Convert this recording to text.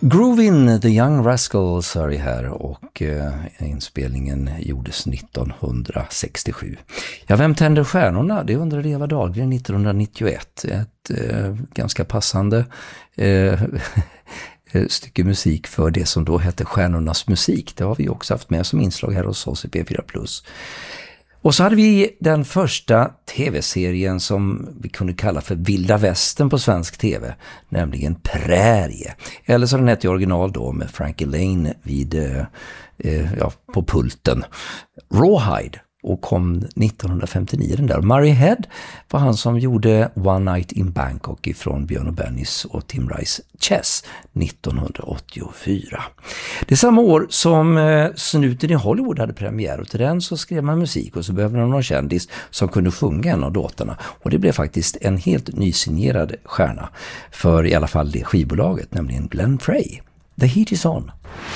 Groovin' The Young Rascals hör vi här och inspelningen gjordes 1967. Ja, vem tänder stjärnorna? Det undrade Eva Dahlgren 1991. Ett ganska passande stycke musik för det som då hette Stjärnornas musik. Det har vi också haft med som inslag här hos oss i P4+. Och så hade vi den första tv-serien som vi kunde kalla för Vilda Västern på svensk tv, nämligen Prärie. Eller så den hette i original då med Frankie Lane på pulten. Rawhide, och kom 1959 den där. Murray Head var han som gjorde One Night in Bangkok ifrån Björn och Bennys och Tim Rice Chess 1984. Det är samma år som Snuten i Hollywood hade premiär, och till den så skrev man musik och så behövde man någon kändis som kunde sjunga en av låtarna, och det blev faktiskt en helt nysignerad stjärna för i alla fall det skivbolaget, nämligen Glenn Frey. The Heat Is On.